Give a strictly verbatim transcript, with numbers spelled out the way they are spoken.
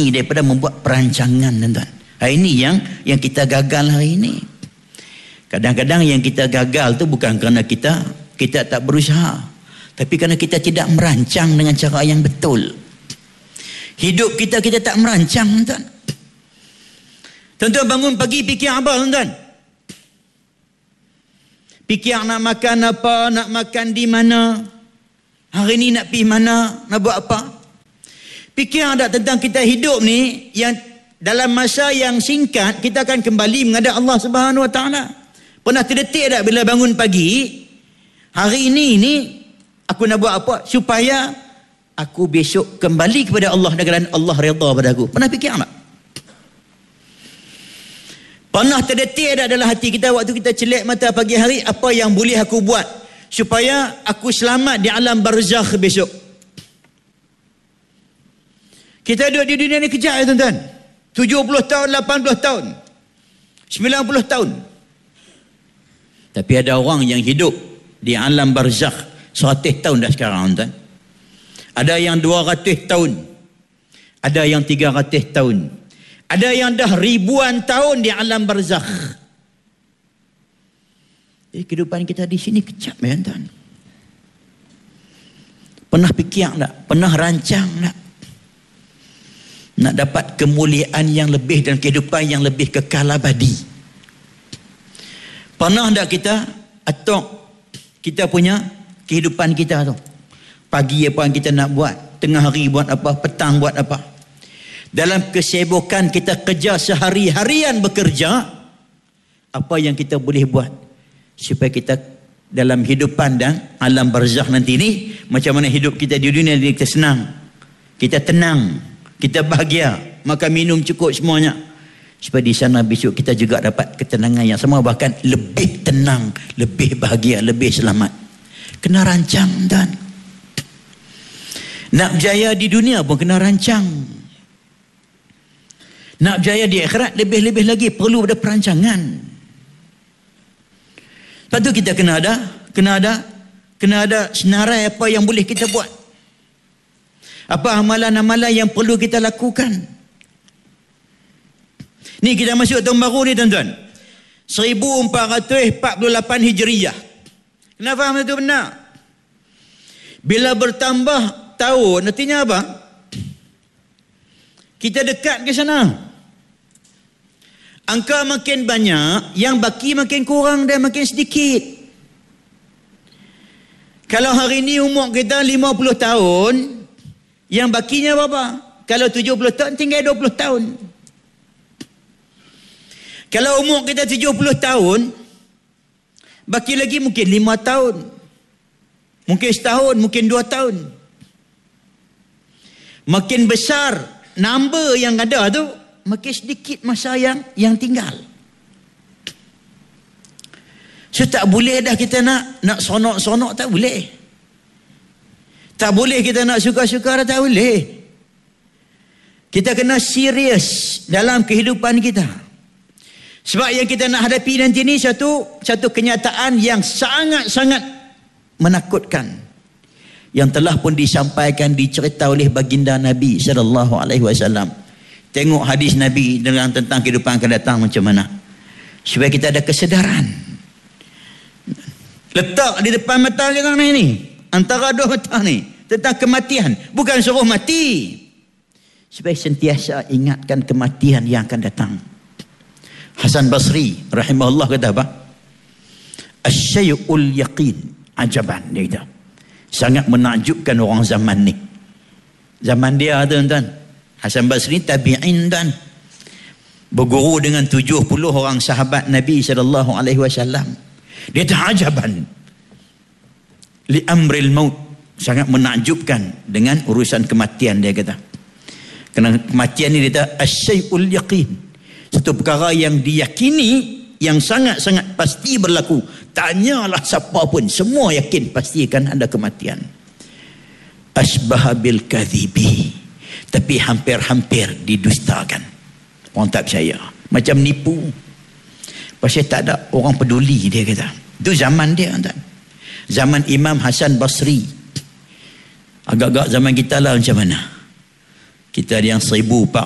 berani daripada membuat perancangan, tuan-tuan. Hari ini yang yang kita gagal hari ini. Kadang-kadang yang kita gagal tu bukan kerana kita kita tak berusaha, tapi kerana kita tidak merancang dengan cara yang betul. Hidup kita kita tak merancang, tuan. Tuan-tuan bangun pagi fikir apa, tuan-tuan? Fikir nak makan apa, nak makan di mana, hari ni nak pergi mana, nak buat apa. Fikir tak tentang kita hidup ni, yang dalam masa yang singkat kita akan kembali menghadap Allah Subhanahu Wa Taala. Pernah terdetik tak bila bangun pagi, hari ini ni aku nak buat apa supaya aku besok kembali kepada Allah dan Allah redha pada aku? Pernah fikir tak? Pernah terdetik tak dalam hati kita waktu kita celak mata pagi hari, apa yang boleh aku buat supaya aku selamat di alam barzakh besok? Kita duduk di dunia ni kejap ya, tuan-tuan. tujuh puluh tahun, lapan puluh tahun, sembilan puluh tahun. Tapi ada orang yang hidup di alam barzakh seratus tahun dah sekarang, tuan. Ada yang dua ratus tahun. Ada yang tiga ratus tahun. Ada yang dah ribuan tahun di alam barzakh. Jadi kehidupan kita di sini kejap, ya, tuan. Pernah fikir tak? Pernah rancang tak? Nak dapat kemuliaan yang lebih dan kehidupan yang lebih kekal abadi. Pernah tak kita atok kita punya kehidupan kita tu? Pagi apa yang kita nak buat, tengah hari buat apa, petang buat apa. Dalam kesibukan kita kerja sehari-harian bekerja, apa yang kita boleh buat supaya kita dalam hidupan dan alam barzakh nanti ni, macam mana hidup kita di dunia ni, kita senang, kita tenang, kita bahagia, makan minum cukup semuanya, supaya di sana besok kita juga dapat ketenangan yang sama, bahkan lebih tenang, lebih bahagia, lebih selamat. Kena rancang, dan nak berjaya di dunia pun kena rancang. Nak berjaya di akhirat lebih-lebih lagi perlu ada perancangan. Lepas tu kita kena ada, kena ada, kena ada senarai apa yang boleh kita buat. Apa amalan-amalan yang perlu kita lakukan. Ni kita masuk tahun baru ni, tuan-tuan. seribu empat ratus empat puluh lapan Hijriyah. Kena faham itu benar. Bila bertambah tahun, artinya apa? Kita dekat ke sana. Angka makin banyak, yang baki makin kurang dan makin sedikit. Kalau hari ni umur kita lima puluh tahun, yang bakinya berapa? Kalau tujuh puluh tahun, tinggal dua puluh tahun. Kalau umur kita tujuh puluh tahun, baki lagi mungkin lima tahun. Mungkin setahun, mungkin dua tahun. Makin besar number yang ada tu, makin sedikit masa yang yang tinggal. So tak boleh dah kita nak nak sonok-sonok, tak boleh. Tak boleh kita nak suka-suka, tak boleh. Kita kena serius dalam kehidupan kita. Sebab yang kita nak hadapi nanti ni satu satu kenyataan yang sangat-sangat menakutkan, yang telah pun disampaikan, dicerita oleh baginda Nabi sallallahu alaihi wasallam. Tengok hadis Nabi dengan tentang kehidupan akan datang macam mana, supaya kita ada kesedaran. Letak di depan mata kita ni, antara dua mata ni, tentang kematian. Bukan suruh mati, supaya sentiasa ingatkan kematian yang akan datang. Hasan Basri rahimahullah kata apa? Asyai'ul yaqin ajaban, dia kata. Sangat menakjubkan orang zaman ni. Zaman dia tu, tuan-tuan, Hasan Basri tabi'in, dan berguru dengan tujuh puluh orang sahabat Nabi sallallahu alaihi wasallam. Dia ta'ajaban li amril maut, sangat menakjubkan dengan urusan kematian, dia kata. Kerana kematian ni dia kata asyai'ul yaqin, satu perkara yang diyakini, yang sangat-sangat pasti berlaku. Tanyalah siapa pun, semua yakin pasti akan ada kematian. Asbah bil kadhibi, tapi hampir-hampir didustakan. Orang tak percaya, macam nipu. Pasal tak ada orang peduli, dia kata. Itu zaman dia, tuan. Zaman Imam Hasan Basri. Agak-agak zaman kita lah macam mana. Kita yang seribu empat